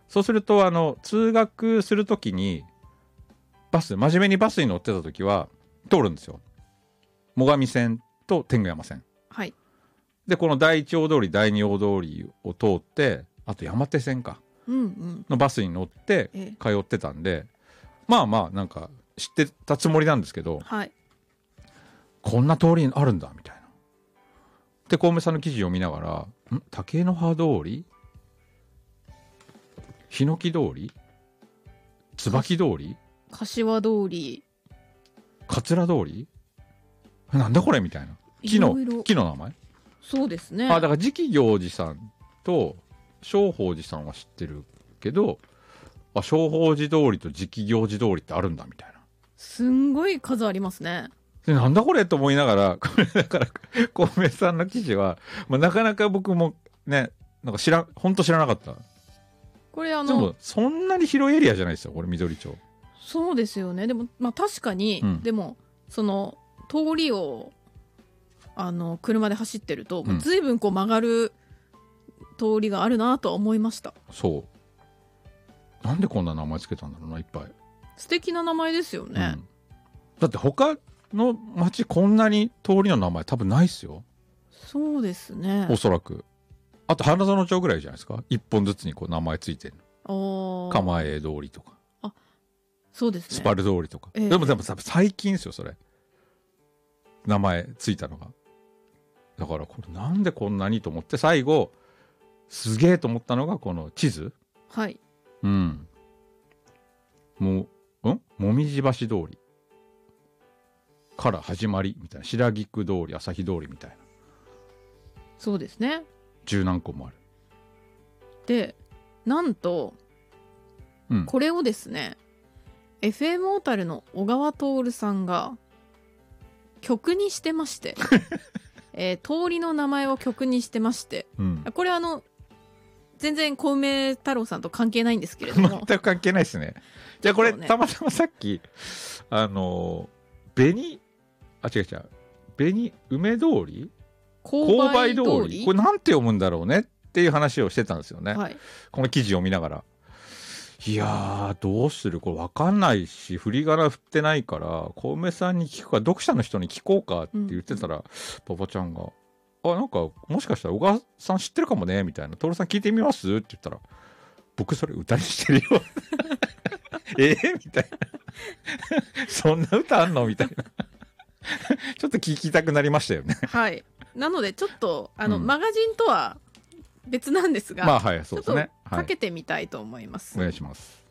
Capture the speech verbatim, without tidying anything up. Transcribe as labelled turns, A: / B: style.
A: そうするとあの通学するときにバス真面目にバスに乗ってたときは通るんですよ。最上線と天狗山線。
B: はい。
A: でこの第一大通り第二大通りを通って、あと山手線か、
B: うんうん、
A: のバスに乗って通ってたんで、ええ、まあまあなんか知ってたつもりなんですけど、
B: はい、
A: こんな通りあるんだみたいな。で小梅さんの記事を見ながら、ん竹の葉通り、ヒノキ通り、椿通り、
B: 柏通り、
A: 桂通り、なんだこれみたいな。木の木の名前。
B: そうですね。
A: あ、だから次期行司さんと正法寺さんは知ってるけど、あ、正法寺通りと次期行司通りってあるんだみたいな。
B: すんごい数ありますね。
A: でなんだこれと思いながら、これだから小梅さんの記事は、まあ、なかなか僕もね、なんか知ら本当知らなかった。
B: これあの
A: でもそんなに広いエリアじゃないですよ、これ緑町。
B: そうですよね。でもまあ確かに、うん、でもその通りをあの車で走ってると、うん、ずいぶんこう曲がる通りがあるなとは思いました。
A: そう。なんでこんな名前つけたんだろうな、いっぱい。
B: 素敵な名前ですよね。
A: うん、だって他の町こんなに通りの名前多分ないっすよ。
B: そうですね。
A: おそらく。あと花園町ぐらいじゃないですか。一本ずつにこう名前ついてるの。構え通りとか。
B: あ、そうですね。
A: スパル通りとか。えー、でもでも最近ですよ、それ。名前ついたのが。だからこれなんでこんなにと思って最後すげえと思ったのがこの地図。
B: はい。
A: うん。もう、んもみじ橋通りから始まりみたいな。白菊通り、朝日通りみたいな。
B: そうですね。
A: 十何個もある。
B: で、なんと、うん、これをですね、エフエム 小樽の小川徹さんが曲にしてまして、えー、通りの名前を曲にしてまして、うん、これあの全然小梅太郎さんと関係ないんですけれども
A: 全く関係ないですね。じゃあこれ、ね、たまたまさっきあの紅あ違う違う紅梅通り
B: 勾配通り
A: これなんて読むんだろうねっていう話をしてたんですよね、はい、この記事を見ながら。いやーどうするこれ分かんないし振り仮名振ってないから小梅さんに聞くか読者の人に聞こうかって言ってたら、うん、パパちゃんがあなんかもしかしたら小川さん知ってるかもねみたいな徹さん聞いてみますって言ったら僕それ歌にしてるよえー、みたいなそんな歌あんのみたいなちょっと聞きたくなりましたよね。
B: はいなのでちょっとあの、うん、マガジンとは別なんですが、
A: まあはいそうですね、
B: ちょっとかけてみたいと思います、
A: はい、お願いします。